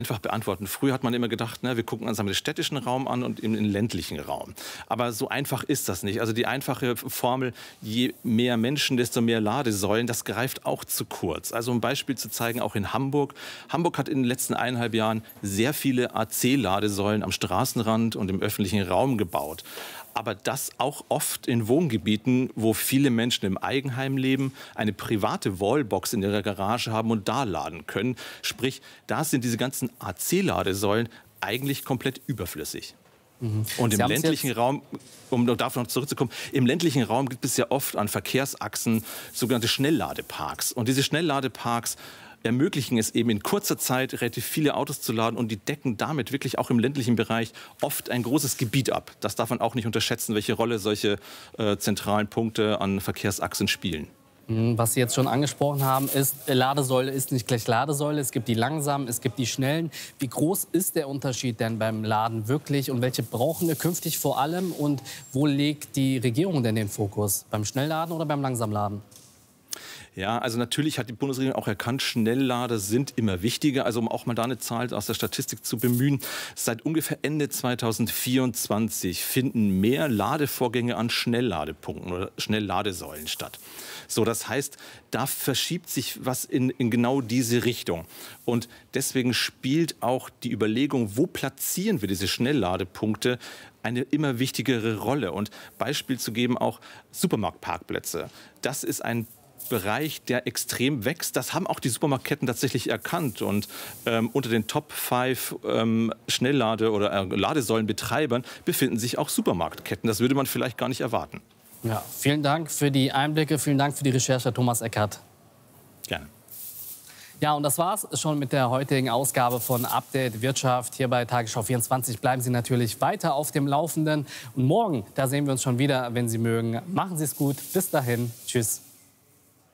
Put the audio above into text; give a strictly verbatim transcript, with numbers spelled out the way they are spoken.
Einfach beantworten. Früher hat man immer gedacht, ne, wir gucken uns den städtischen Raum an und den ländlichen Raum. Aber so einfach ist das nicht. Also die einfache Formel, je mehr Menschen, desto mehr Ladesäulen, das greift auch zu kurz. Also um ein Beispiel zu zeigen, auch in Hamburg. Hamburg hat in den letzten eineinhalb Jahren sehr viele A C-Ladesäulen am Straßenrand und im öffentlichen Raum gebaut. Aber das auch oft in Wohngebieten, wo viele Menschen im Eigenheim leben, eine private Wallbox in ihrer Garage haben und da laden können. Sprich, da sind diese ganzen A C-Ladesäulen eigentlich komplett überflüssig. Mhm. Und im ländlichen Raum, um darauf noch zurückzukommen, im ländlichen Raum gibt es ja oft an Verkehrsachsen sogenannte Schnellladeparks. Und diese Schnellladeparks ermöglichen es eben in kurzer Zeit relativ viele Autos zu laden und die decken damit wirklich auch im ländlichen Bereich oft ein großes Gebiet ab. Das darf man auch nicht unterschätzen, welche Rolle solche äh, zentralen Punkte an Verkehrsachsen spielen. Was Sie jetzt schon angesprochen haben, ist, Ladesäule ist nicht gleich Ladesäule. Es gibt die langsamen, es gibt die schnellen. Wie groß ist der Unterschied denn beim Laden wirklich und welche brauchen wir künftig vor allem? Und wo legt die Regierung denn den Fokus? Beim Schnellladen oder beim Langsamladen? Ja, also natürlich hat die Bundesregierung auch erkannt, Schnelllader sind immer wichtiger. Also um auch mal da eine Zahl aus der Statistik zu bemühen, seit ungefähr Ende zweitausendvierundzwanzig finden mehr Ladevorgänge an Schnellladepunkten oder Schnellladesäulen statt. So, das heißt, da verschiebt sich was in, in genau diese Richtung. Und deswegen spielt auch die Überlegung, wo platzieren wir diese Schnellladepunkte, eine immer wichtigere Rolle. Und Beispiel zu geben, auch Supermarktparkplätze. Das ist ein Bereich, der extrem wächst. Das haben auch die Supermarktketten tatsächlich erkannt. Und ähm, unter den Top fünf ähm, Schnelllade- oder äh, Ladesäulenbetreibern befinden sich auch Supermarktketten. Das würde man vielleicht gar nicht erwarten. Ja, vielen Dank für die Einblicke, vielen Dank für die Recherche, Thomas Eckert. Gerne. Ja, und das war's schon mit der heutigen Ausgabe von Update Wirtschaft hier bei Tagesschau vierundzwanzig. Bleiben Sie natürlich weiter auf dem Laufenden. Und morgen, da sehen wir uns schon wieder, wenn Sie mögen. Machen Sie es gut. Bis dahin. Tschüss.